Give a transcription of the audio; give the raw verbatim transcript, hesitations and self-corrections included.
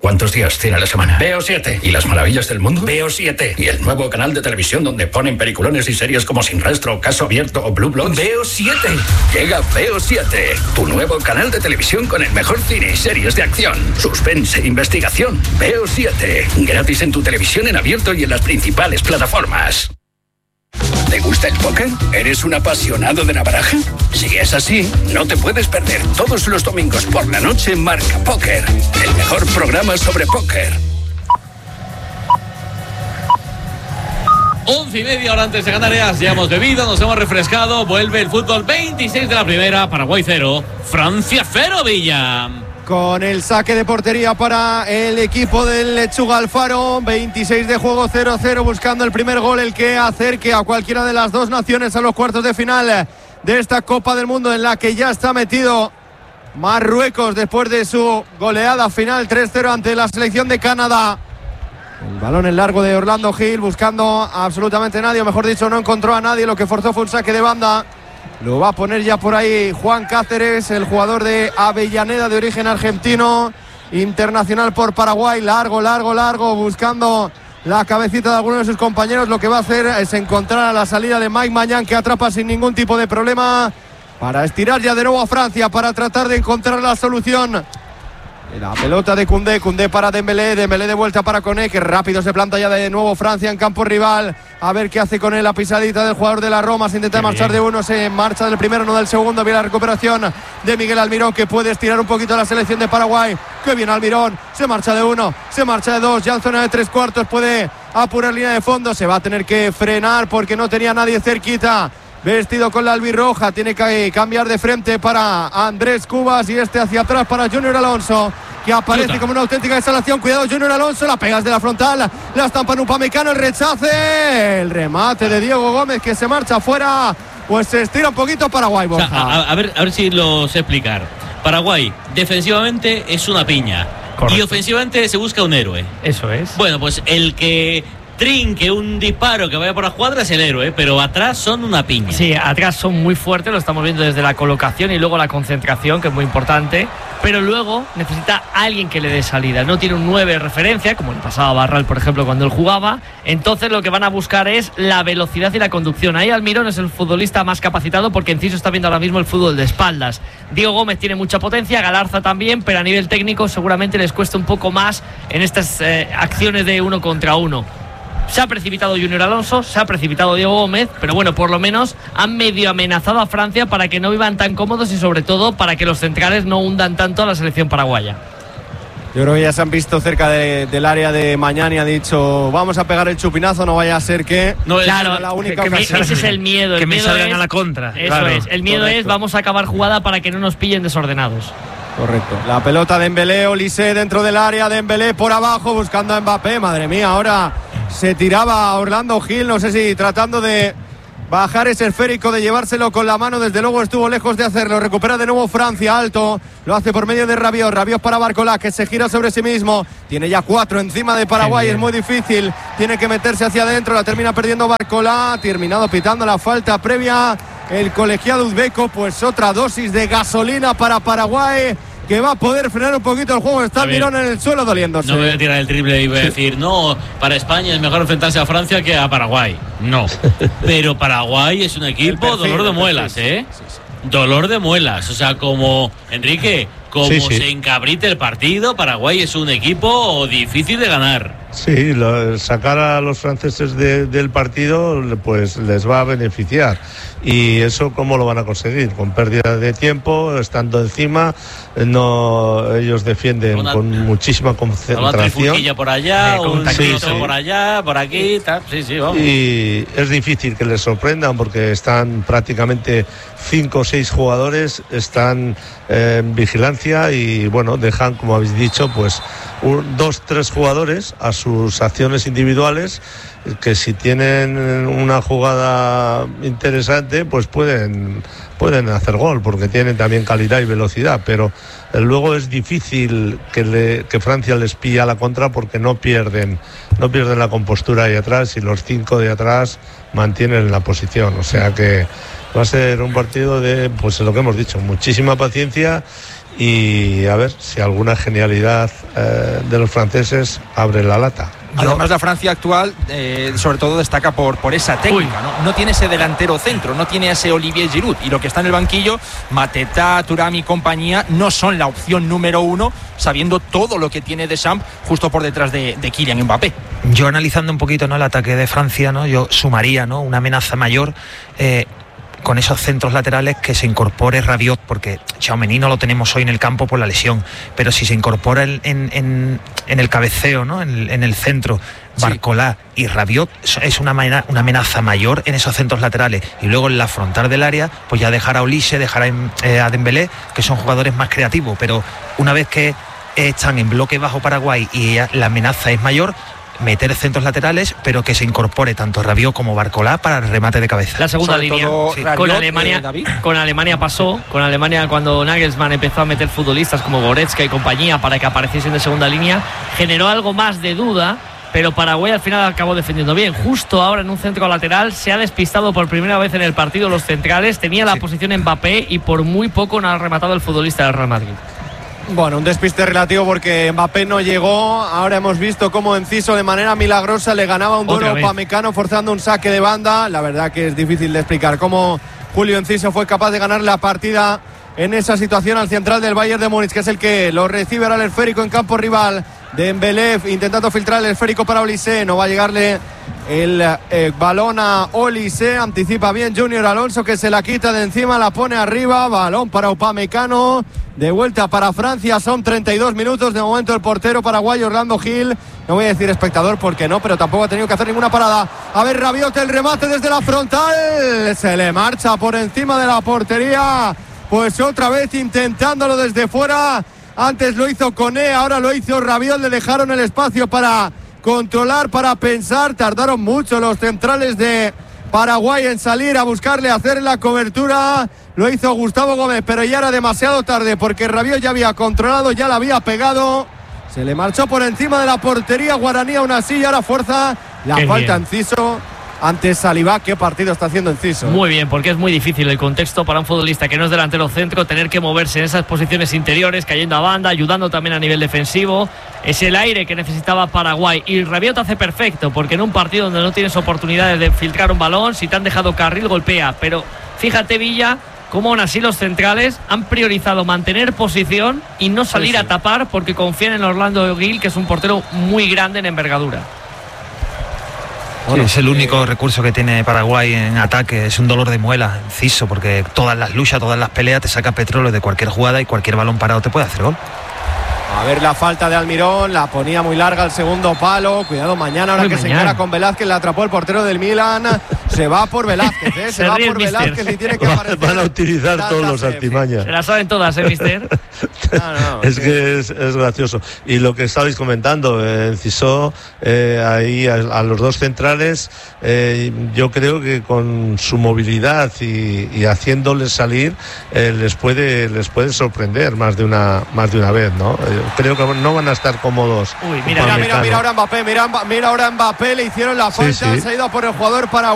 ¿Cuántos días tiene la semana? Veo siete. ¿Y las maravillas del mundo? Veo siete. ¿Y el nuevo canal de televisión donde ponen peliculones y series como Sin Rastro, Caso Abierto o Blue Bloods? Veo siete. Llega Veo siete, tu nuevo canal de televisión con el mejor cine y series de acción, suspense, investigación. Veo siete. Gratis en tu televisión en abierto y en las principales plataformas. ¿Te gusta el póker? ¿Eres un apasionado de la baraja? Si es así, no te puedes perder todos los domingos por la noche Marca Póker, el mejor programa sobre póker. Once y media hora antes de Canarias, ya hemos bebido, nos hemos refrescado, vuelve el fútbol. Veintiséis de la primera, Paraguay cero, Francia cero, Villa. Con el saque de portería para el equipo del Lechuga Alfaro, veintiséis de juego, cero cero, buscando el primer gol, el que acerque a cualquiera de las dos naciones a los cuartos de final de esta Copa del Mundo, en la que ya está metido Marruecos después de su goleada final tres cero ante la selección de Canadá. El balón en largo de Orlando Gil, buscando a absolutamente nadie, o mejor dicho, no encontró a nadie, lo que forzó fue un saque de banda. Lo va a poner ya por ahí Juan Cáceres, el jugador de Avellaneda de origen argentino, internacional por Paraguay, largo, largo, largo, buscando la cabecita de alguno de sus compañeros. Lo que va a hacer es encontrar a la salida de Mike Mañán, que atrapa sin ningún tipo de problema, para estirar ya de nuevo a Francia, para tratar de encontrar la solución. La pelota de Koundé, Koundé para Dembélé, Dembélé de vuelta para Koné, que rápido se planta ya de nuevo Francia en campo rival. A ver qué hace con él, la pisadita del jugador de la Roma. Se intenta marchar de uno, se marcha del primero, no del segundo. Viene la recuperación de Miguel Almirón, que puede estirar un poquito a la selección de Paraguay. Que bien Almirón, se marcha de uno, se marcha de dos, ya en zona de tres cuartos, puede apurar línea de fondo. Se va a tener que frenar porque no tenía nadie cerquita. Vestido con la albirroja, tiene que cambiar de frente para Andrés Cubas, y este hacia atrás para Junior Alonso, que aparece Chuta. como una auténtica instalación. Cuidado Junior Alonso, la pegas de la frontal, la estampa en Upamecano, el rechace, el remate de Diego Gómez, que se marcha afuera. Pues se estira un poquito Paraguay, Borja. O sea, a, a, ver, a ver si lo sé explicar. Paraguay defensivamente es una piña. Correcto. Y ofensivamente se busca un héroe. Eso es. Bueno, pues el que trinque un disparo que vaya por la cuadra es el héroe, pero atrás son una piña. Sí, atrás son muy fuertes, lo estamos viendo desde la colocación y luego la concentración, que es muy importante, pero luego necesita alguien que le dé salida. No tiene un nueve de referencia, como le pasaba a Barral, por ejemplo, cuando él jugaba. Entonces lo que van a buscar es la velocidad y la conducción. Ahí Almirón es el futbolista más capacitado, porque Enciso está viendo ahora mismo el fútbol de espaldas. Diego Gómez tiene mucha potencia, Galarza también, pero a nivel técnico seguramente les cuesta un poco más en estas eh, acciones de uno contra uno. Se ha precipitado Junior Alonso, se ha precipitado Diego Gómez, pero bueno, por lo menos han medio amenazado a Francia para que no vivan tan cómodos y sobre todo para que los centrales no hundan tanto a la selección paraguaya. Yo creo que ya se han visto cerca de, del área de Mañán y ha dicho, vamos a pegar el chupinazo, no vaya a ser que... No, claro, la única que, que ese es el miedo. El que miedo me salgan es, a la contra. Eso claro, es, el miedo correcto. es, vamos a acabar jugada para que no nos pillen desordenados. Correcto. La pelota de Dembélé, Olise dentro del área, Dembélé por abajo buscando a Mbappé. Madre mía, ahora se tiraba Orlando Gil, no sé si tratando de bajar ese esférico, de llevárselo con la mano. Desde luego estuvo lejos de hacerlo. Recupera de nuevo Francia, alto, lo hace por medio de Rabiot. Rabiot para Barcola, que se gira sobre sí mismo. Tiene ya cuatro encima de Paraguay, es muy difícil. Tiene que meterse hacia adentro, la termina perdiendo Barcola. Terminado pitando la falta previa el colegiado uzbeco. Pues otra dosis de gasolina para Paraguay, que va a poder frenar un poquito el juego. Está Almirón en el suelo doliéndose. No me voy a tirar el triple y voy a decir, no, para España es mejor enfrentarse a Francia que a Paraguay. No. Pero Paraguay es un equipo perfil, dolor de muelas, ¿eh? Sí, sí. Dolor de muelas. O sea, como, Enrique, como sí, sí. se encabrite el partido, Paraguay es un equipo difícil de ganar. Sí, lo, sacar a los franceses de, del partido pues les va a beneficiar. Y eso cómo lo van a conseguir, con pérdida de tiempo, estando encima. No, ellos defienden una, con muchísima concentración. Una por allá, eh, un sí, sí. por allá, por aquí, tal. Sí, sí, vamos. Y es difícil que les sorprendan porque están prácticamente cinco o seis jugadores, están eh, en vigilancia y bueno, dejan, como habéis dicho, pues un, dos, tres jugadores a sus acciones individuales, que si tienen una jugada interesante pues pueden pueden hacer gol porque tienen también calidad y velocidad, pero luego es difícil que, le, que Francia les pilla a la contra porque no pierden no pierden la compostura ahí atrás y los cinco de atrás mantienen la posición, o sea que va a ser un partido de, pues lo que hemos dicho, muchísima paciencia y a ver si alguna genialidad eh, de los franceses abre la lata. Además, la Francia actual, eh, sobre todo, destaca por, por esa técnica, ¿no? No tiene ese delantero centro, no tiene ese Olivier Giroud. Y lo que está en el banquillo, Mateta, Thuram y compañía, no son la opción número uno, sabiendo todo lo que tiene Deschamps justo por detrás de, de Kylian Mbappé. Yo, analizando un poquito, ¿no?, el ataque de Francia, ¿no?, yo sumaría, ¿no?, una amenaza mayor. Eh, con esos centros laterales, que se incorpore Rabiot, porque Tchouaméni no lo tenemos hoy en el campo por la lesión, pero si se incorpora en, en, en el cabeceo, ¿no?, en, en el centro, Barcola sí. y Rabiot, es una, una amenaza mayor en esos centros laterales, y luego en la frontal del área, pues ya dejar a Olise, dejar a, eh, a Dembélé, que son jugadores más creativos, pero una vez que están en bloque bajo Paraguay y la amenaza es mayor, meter centros laterales, pero que se incorpore tanto Rabiot como Barcola para el remate de cabeza. La segunda Sobre línea sí. Rabiot, con Alemania eh, con Alemania pasó, con Alemania cuando Nagelsmann empezó a meter futbolistas como Goretzka y compañía para que apareciesen de segunda línea, generó algo más de duda, pero Paraguay al final acabó defendiendo bien. Justo ahora en un centro lateral se ha despistado por primera vez en el partido los centrales, tenía la sí. posición Mbappé y por muy poco no ha rematado el futbolista del Real Madrid. Bueno, un despiste relativo porque Mbappé no llegó. Ahora hemos visto cómo Enciso de manera milagrosa le ganaba un duelo a Upamecano forzando un saque de banda. La verdad que es difícil de explicar cómo Julio Enciso fue capaz de ganar la partida en esa situación al central del Bayern de Múnich, que es el que lo recibe ahora el esférico en campo rival. Dembélé intentando filtrar el esférico para Olise, no va a llegarle el eh, balón a Olise, anticipa bien Junior Alonso, que se la quita de encima, la pone arriba, balón para Upamecano, de vuelta para Francia, son treinta y dos minutos, de momento el portero paraguayo Orlando Gil, no voy a decir espectador porque no, pero tampoco ha tenido que hacer ninguna parada. A ver, Rabiot, el remate desde la frontal, se le marcha por encima de la portería, pues otra vez intentándolo desde fuera. Antes lo hizo Koné, ahora lo hizo Rabiot, le dejaron el espacio para controlar, para pensar. Tardaron mucho los centrales de Paraguay en salir a buscarle, hacer la cobertura. Lo hizo Gustavo Gómez, pero ya era demasiado tarde porque Rabiot ya había controlado, ya la había pegado. Se le marchó por encima de la portería Guaraní, aún así, y ahora fuerza la Qué falta bien. Enciso. Antes Saliba, ¿qué partido está haciendo Enciso? Muy bien, porque es muy difícil el contexto para un futbolista que no es delantero centro, tener que moverse en esas posiciones interiores, cayendo a banda, ayudando también a nivel defensivo. Es el aire que necesitaba Paraguay. Y Rabiot hace perfecto, porque en un partido donde no tienes oportunidades de filtrar un balón, si te han dejado carril, golpea. Pero fíjate, Villa, cómo aún así los centrales han priorizado mantener posición y no salir sí, sí. a tapar, porque confían en Orlando Gil, que es un portero muy grande en envergadura. Bueno, sí, es el único eh, recurso que tiene Paraguay en ataque, es un dolor de muela, Enciso, porque todas las luchas, todas las peleas te saca petróleo de cualquier jugada y cualquier balón parado te puede hacer gol. A ver la falta de Almirón, la ponía muy larga al segundo palo, cuidado mañana ahora Uy, que mañana. se encara con Velázquez, la atrapó el portero del Milan, se va por Velázquez, ¿eh? se, se va por Velázquez y tiene que aparecer. Van a utilizar todos los artimañas. Se la saben todas, ¿eh, mister? no, no, es que es, es gracioso. Y lo que estabais comentando, eh, Enciso, eh, ahí a, a los dos centrales, eh, yo creo que con su movilidad y, y haciéndoles salir, eh, les puede les puede sorprender más de una más de una vez, ¿no? Eh, creo que no van a estar cómodos. Uy, mira, mira, mira, mira ahora Mbappé, mira, mira ahora Mbappé, le hicieron la falta, sí, sí. se ha ido por el jugador para